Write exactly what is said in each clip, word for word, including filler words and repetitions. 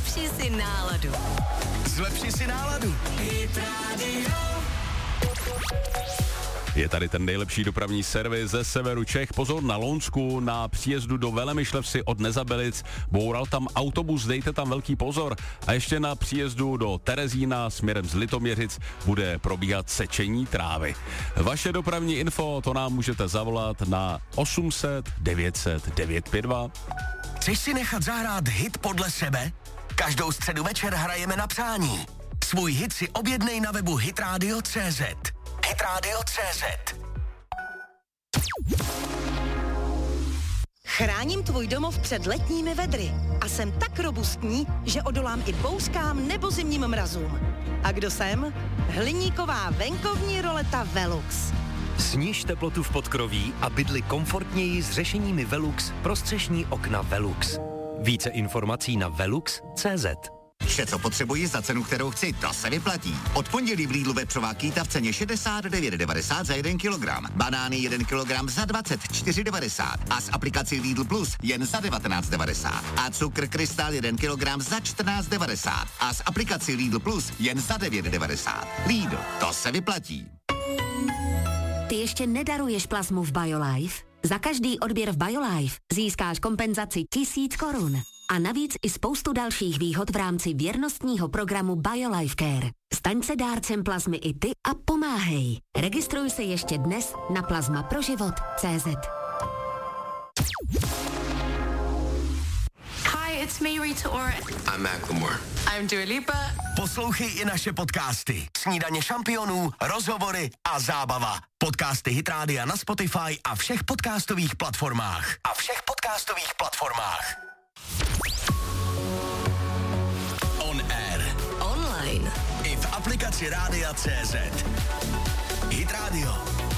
Zlepši si náladu. Zlepši si náladu. Hit Radio. Je tady ten nejlepší dopravní servis ze severu Čech. Pozor na Lounsku, na příjezdu do Velemyšlevsi od Nezabelic. Boural tam autobus, dejte tam velký pozor. A ještě na příjezdu do Terezína směrem z Litoměřic bude probíhat sečení trávy. Vaše dopravní info, to nám můžete zavolat na osm set devět set devět pět dva. Chceš si nechat zahrát hit podle sebe? Každou středu večer hrajeme na přání. Svůj hit si objednej na webu hitradio tečka cé zet. hitradio tečka cé zet. Chráním tvůj domov před letními vedry a jsem tak robustní, že odolám i bouřkám nebo zimním mrazům. A kdo jsem? Hliníková venkovní roleta Velux. Sníž teplotu v podkroví a bydli komfortněji s řešeními Velux pro střešní okna Velux. Více informací na velux tečka cé zet. Vše, co potřebuji za cenu, kterou chci, to se vyplatí. Od pondělí v Lidlu vepřová kýta v ceně šedesát devět devadesát za jeden kilogram. Banány jeden kilogram za dvacet čtyři devadesát. A s aplikací Lidl Plus jen za devatenáct devadesát. A cukr Krystal jeden kilogram za čtrnáct devadesát. A s aplikací Lidl Plus jen za devět devadesát. Lidl, to se vyplatí. Ty ještě nedaruješ plazmu v BioLife? Za každý odběr v BioLife získáš kompenzaci tisíc korun. A navíc i spoustu dalších výhod v rámci věrnostního programu BioLife Care. Staň se dárcem plazmy i ty a pomáhej. Registruj se ještě dnes na plazma pro život tečka cé zet. Hi, it's me, Rita Ora. I'm Macklemore. I'm Dua Lipa. Poslouchej i naše podcasty. Snídaně šampionů, rozhovory a zábava. Podcasty Hit Rádia na Spotify a všech podcastových platformách. A všech podcastových platformách. On air. Online. I v aplikaci Rádia tečka cé zet. Hit Radio.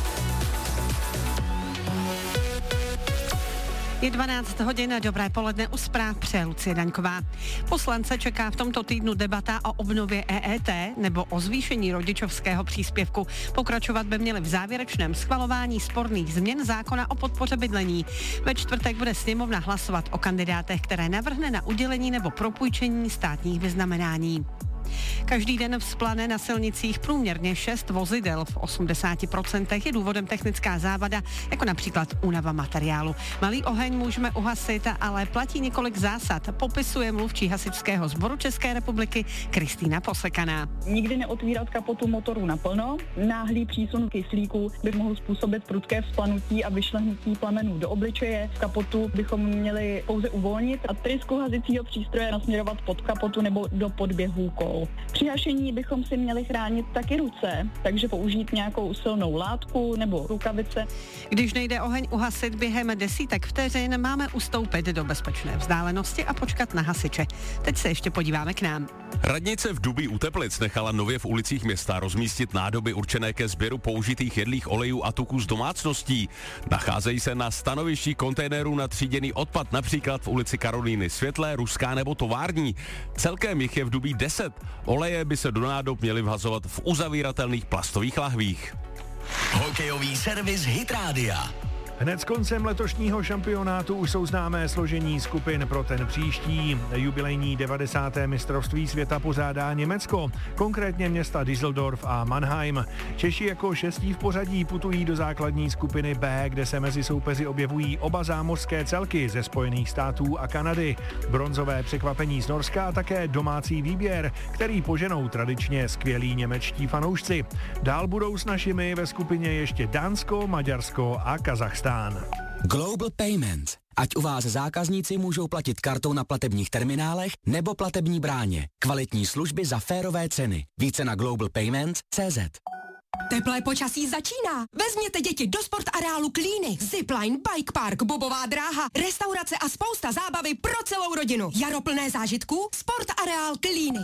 Je dvanáct hodin, dobré poledne, u zpráv přeje Lucie Daňková. Poslance čeká v tomto týdnu debata o obnově E E T nebo o zvýšení rodičovského příspěvku. Pokračovat by měly v závěrečném schvalování sporných změn zákona o podpoře bydlení. Ve čtvrtek bude sněmovna hlasovat o kandidátech, které navrhne na udělení nebo propůjčení státních vyznamenání. Každý den vzplane na silnicích průměrně šest vozidel. V osmdesáti procentech je důvodem technická závada, jako například únava materiálu. Malý oheň můžeme uhasit, ale platí několik zásad, popisuje mluvčí hasičského sboru České republiky Kristýna Posekaná. Nikdy neotvírat kapotu motoru naplno. Náhlý přísun kyslíku by mohl způsobit prudké vzplanutí a vyšlehnutí plamenů do obličeje. Kapotu bychom měli pouze uvolnit a trysku hasicího přístroje nasměrovat pod kapotu nebo do podběhů kol. Při hašení bychom si měli chránit taky ruce, takže použít nějakou silnou látku nebo rukavice. Když nejde oheň uhasit během desítek vteřin, máme ustoupit do bezpečné vzdálenosti a počkat na hasiče. Teď se ještě podíváme k nám. Radnice v Dubí u Teplic nechala nově v ulicích města rozmístit nádoby určené ke sběru použitých jedlých olejů a tuků z domácností. Nacházejí se na stanovišti kontejnerů na tříděný odpad, například v ulici Karolíny Světlé, Ruská nebo Tovární. Celkem jich je v Dubí deset. Oleje by se do nádob měly vhazovat v uzavíratelných plastových lahvích. Hokejový servis Hit Rádia. Hned s koncem letošního šampionátu už jsou známé složení skupin pro ten příští. Jubilejní devadesáté mistrovství světa pořádá Německo, konkrétně města Düsseldorf a Mannheim. Češi jako šestí v pořadí putují do základní skupiny B, kde se mezi soupeři objevují oba zámořské celky ze Spojených států a Kanady. Bronzové překvapení z Norska a také domácí výběr, který poženou tradičně skvělí němečtí fanoušci. Dál budou s našimi ve skupině ještě Dánsko, Maďarsko a Kazachstán. Global Payments. Ať u vás zákazníci můžou platit kartou na platebních terminálech nebo platební bráně. Kvalitní služby za férové ceny. Více na global payments tečka cé zet. Teplé počasí začíná. Vezměte děti do sport areálu Klíny. Zipline, bike park, bobová dráha, restaurace a spousta zábavy pro celou rodinu. Jaro plné zážitků, sport areál Klíny.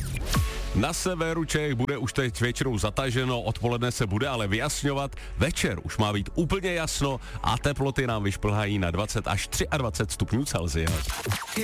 Na severu Čech bude už teď většinou zataženo, odpoledne se bude ale vyjasňovat, večer už má být úplně jasno a teploty nám vyšplhají na dvacet až dvacet tři stupňů Celsia.